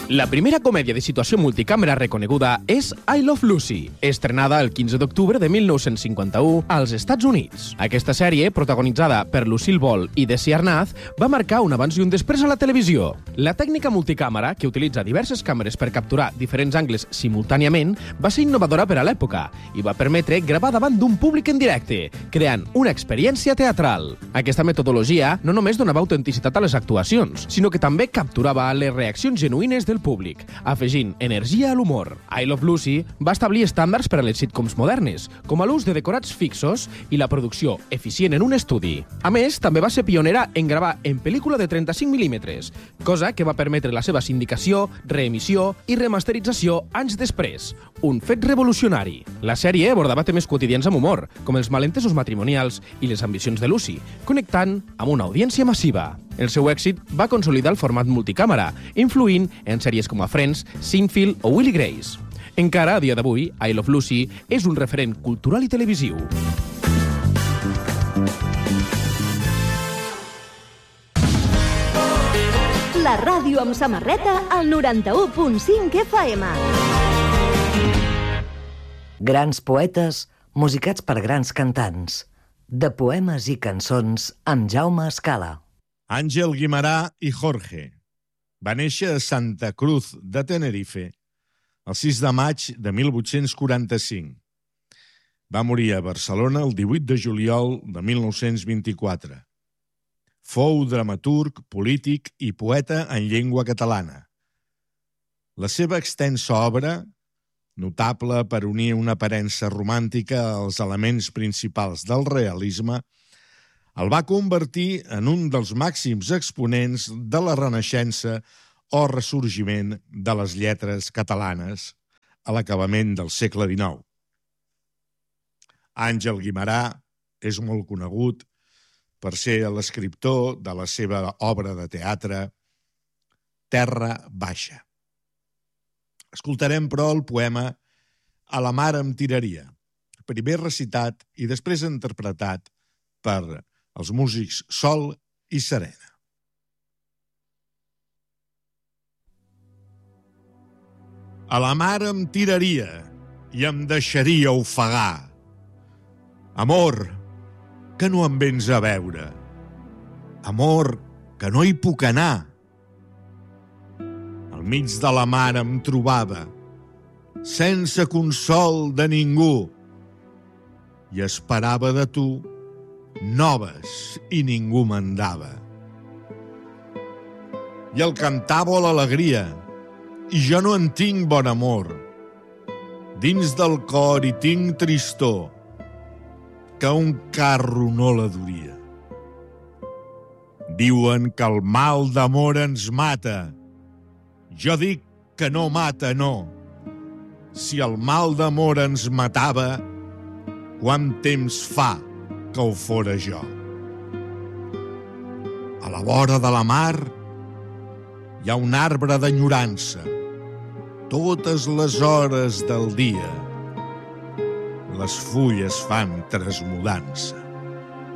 La primera comèdia de situació multicàmera reconeguda és I Love Lucy, estrenada el 15 d'octubre de 1951 als Estats Units. Aquesta sèrie, protagonitzada per Lucille Ball i Desi Arnaz, va marcar un abans i un després a la televisió. La tècnica multicàmera, que utilitza diverses càmeres per capturar diferents angles simultàniament, va ser innovadora per a l'època i va permetre gravar davant d'un públic en directe, creant una experiència teatral. Aquesta metodologia no només donava autenticitat a les actuacions, sinó que també capturava les reaccions genuïnes del públic, afegint energia a l'humor. I Love Lucy va establir estàndards per a les sitcoms modernes, com a l'ús de decorats fixos i la producció eficient en un estudi. A més, també va ser pionera en gravar en pel·lícula de 35 mm, cosa que va permetre la seva sindicació, reemissió i remasterització anys després. Un fet revolucionari. La sèrie abordava temes quotidians amb humor, com els malentesos matrimonials i les ambicions de Lucy, connectant amb una audiència massiva. El seu èxit va consolidar el format multicàmera, influint en sèries com a Friends, Seinfeld o Will i Grace. Encara, a dia d'avui, I Love Lucy és un referent cultural i televisiu. La ràdio amb samarreta al 91.5 FM. Grans poetes musicats per grans cantants. De poemes i cançons amb Jaume Escala. Àngel Guimerà i Jorge va néixer a Santa Cruz de Tenerife el 6 de maig de 1845. Va morir a Barcelona el 18 de juliol de 1924. Fou dramaturg, polític i poeta en llengua catalana. La seva extensa obra, notable per unir una aparença romàntica als elements principals del realisme, el va convertir en un dels màxims exponents de la Renaixença o ressorgiment de les lletres catalanes a l'acabament del segle XIX. Àngel Guimerà és molt conegut per ser l'escriptor de la seva obra de teatre Terra Baixa. Escoltarem, però, el poema A la mar em tiraria, primer recitat i després interpretat per els músics Sol i Serena. A la mar em tiraria i em deixaria ofegar. Amor, que no em vens a veure. Amor, que no hi puc anar. Al mig de la mar em trobava, sense consol de ningú, i esperava de tu noves i ningú me'n dava. I el cantar vol alegria, i jo no en tinc bon amor. Dins del cor hi tinc tristor, que un carro no la duria. Diuen que el mal d'amor ens mata. Jo dic que no mata, no. Si el mal d'amor ens matava, quant temps fa que ho fora jo. A la vora de la mar hi ha un arbre d'enyorança. Totes les hores del dia les fulles fan transmudança.